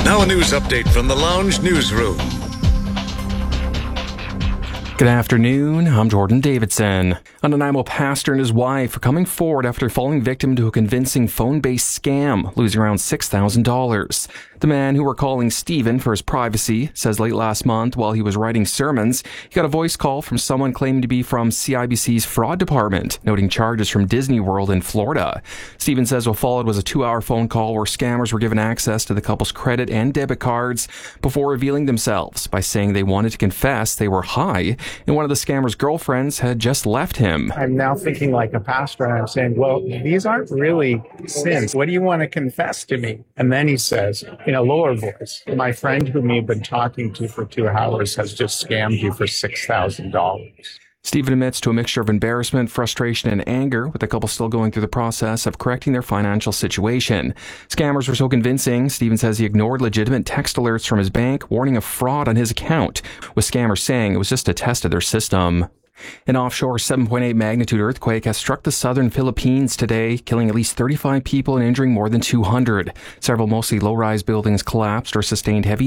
Now a news update from the Lounge Newsroom. Good afternoon, I'm Jordan Davidson. A Nanaimo pastor and his wife are coming forward after falling victim to a convincing phone-based scam, losing around $6,000. The man, who we're calling Stephen for his privacy, says late last month while he was writing sermons, he got a voice call from someone claiming to be from CIBC's fraud department, noting charges from Disney World in Florida. Stephen says what followed was a 2-hour phone call where scammers were given access to the couple's credit and debit cards before revealing themselves by saying they wanted to confess they were high and one of the scammer's girlfriends had just left him. I'm now thinking like a pastor, and I'm saying, well, these aren't really sins. What do you want to confess to me? And then he says, in a lower voice, my friend whom you've been talking to for 2 hours has just scammed you for $6,000. Stephen admits to a mixture of embarrassment, frustration, and anger, with the couple still going through the process of correcting their financial situation. Scammers were so convincing, Stephen says he ignored legitimate text alerts from his bank warning of fraud on his account, with scammers saying it was just a test of their system. An offshore 7.8 magnitude earthquake has struck the southern Philippines today, killing at least 35 people and injuring more than 200. Several mostly low-rise buildings collapsed or sustained heavy